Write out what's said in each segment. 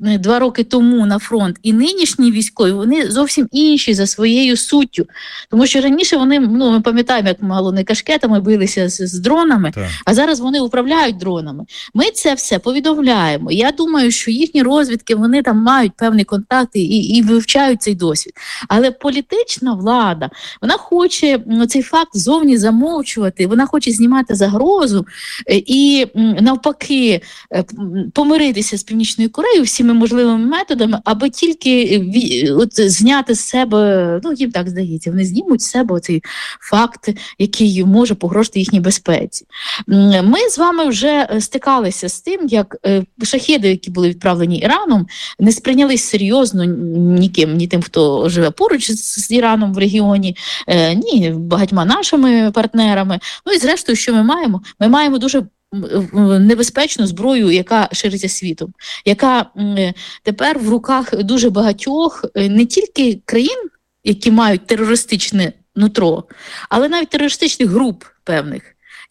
2 роки тому на фронт, і нинішні військові, вони зовсім інші за своєю суттю. Тому що раніше вони, ми пам'ятаємо, як мало не кашкетами билися з дронами, так. А зараз вони управляють дронами. Ми це все повідомляємо. Я думаю, що їхні розвідки, вони там мають певні контакти і вивчають цей досвід. Але політична влада, вона хоче цей факт зовні замовчувати, вона хоче знімати загрозу і навпаки помиритися з Північною Кореєю всіми можливими методами, аби тільки зняти з себе, їм так здається, вони знімуть з себе цей факт, який може погрожувати їхній безпеці. Ми з вами вже стикалися з тим, як шахеди, які були відправлені Іраном, не сприйнялись серйозно ніким, ні тим, хто живе поруч з Іраном в регіоні, ні багатьма нашими партнерами. І зрештою, що ми маємо? Ми маємо дуже небезпечну зброю, яка шириться світом, яка тепер в руках дуже багатьох не тільки країн, які мають терористичне нутро, але навіть терористичних груп певних,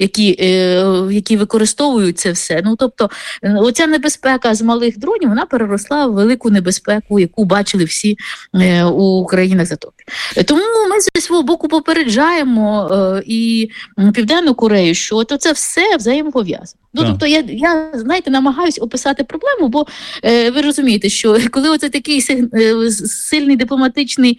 які використовують це все. Зтобто, оця небезпека з малих дронів, вона переросла в велику небезпеку, яку бачили всі у країнах Затоки. Тому ми зі свого боку попереджаємо і Південну Корею, що це все взаємопов'язано. Тобто я, намагаюся описати проблему, бо ви розумієте, що коли оце такий сильний дипломатичний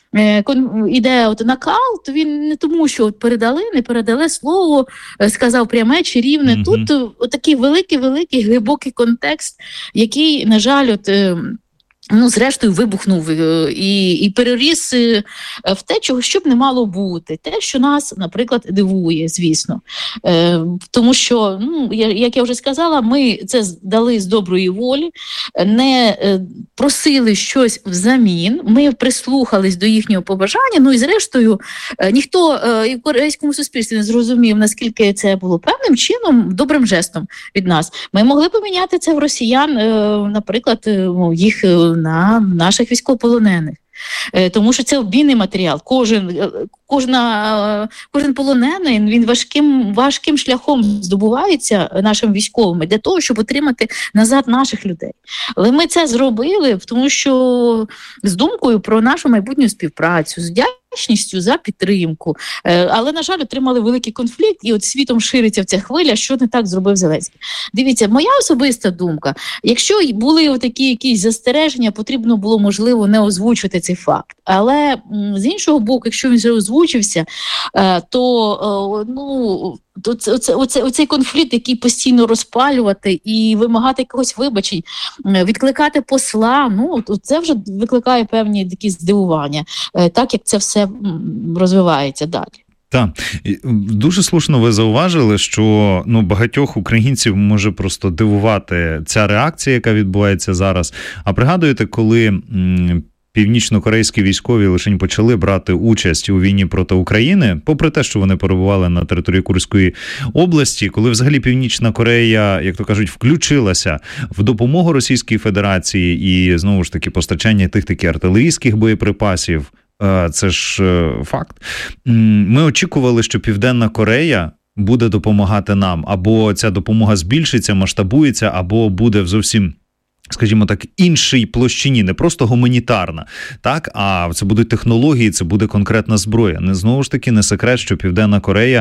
іде накал, то він не тому, що не передали слово, сказав пряме чи рівне. Тут такий великий, глибокий контекст, який, на жаль, зрештою вибухнув і переріс в те, чого щоб не мало бути. Те, що нас, наприклад, дивує, звісно. Тому що, як я вже сказала, ми це дали з доброї волі, не просили щось взамін, ми прислухались до їхнього побажання, і зрештою ніхто і в корейському суспільстві не зрозумів, наскільки це було певним чином, добрим жестом від нас. Ми могли поміняти це в росіян, наприклад, їх на наших військовополонених. Тому що це обмінний матеріал. Кожен полонений, він важким шляхом здобувається нашими військовими для того, щоб отримати назад наших людей. Але ми це зробили, тому що з думкою про нашу майбутню співпрацю, з вдячністю за підтримку. Але, на жаль, отримали великий конфлікт, і світом шириться ця хвиля, що не так зробив Зеленський. Дивіться, моя особиста думка, якщо були такі якісь застереження, потрібно було, можливо, не озвучувати цей факт. Але, з іншого боку, якщо він вже озвучився, то оцей конфлікт, який постійно розпалювати і вимагати якогось вибачень, відкликати посла, це вже викликає певні такі здивування, так як це все розвивається далі. Так, дуже слушно ви зауважили, що багатьох українців може просто дивувати ця реакція, яка відбувається зараз. А пригадуєте, коли північно-корейські військові лише почали брати участь у війні проти України, попри те, що вони перебували на території Курської області, коли взагалі Північна Корея, як то кажуть, включилася в допомогу Російській Федерації і, знову ж таки, постачання тих артилерійських боєприпасів, це ж факт. Ми очікували, що Південна Корея буде допомагати нам, або ця допомога збільшиться, масштабується, або буде в зовсім, скажімо так, іншій площині, не просто гуманітарна, так, а це будуть технології, це буде конкретна зброя. Знову ж таки, не секрет, що Південна Корея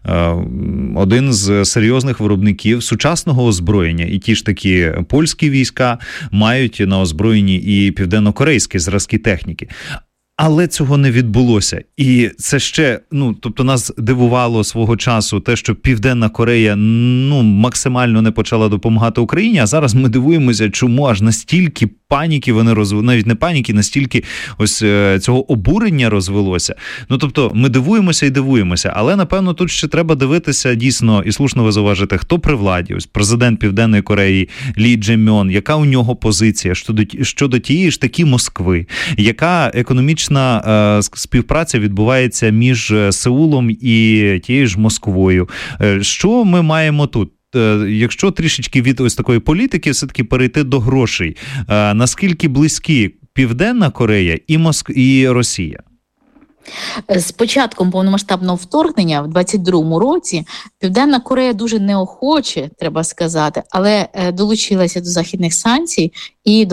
один з серйозних виробників сучасного озброєння, і ті ж такі польські війська мають на озброєнні і південно-корейські зразки техніки. Але цього не відбулося. І це ще, тобто нас дивувало свого часу те, що Південна Корея, максимально не почала допомагати Україні, а зараз ми дивуємося, чому аж настільки паніки вони навіть не паніки, настільки ось цього обурення розвелося. Тобто ми дивуємося, але, напевно, тут ще треба дивитися дійсно, і слушно ви зауважите, хто при владі. Ось президент Південної Кореї Лі Дже-мьон, яка у нього позиція щодо тієї ж таки Москви, яка економічна співпраця відбувається між Сеулом і тією ж Москвою. Що ми маємо тут? Якщо трішечки від ось такої політики все-таки перейти до грошей, наскільки близькі Південна Корея і Росія? З початком повномасштабного вторгнення в 22-му році Південна Корея дуже неохоче, треба сказати, але долучилася до західних санкцій і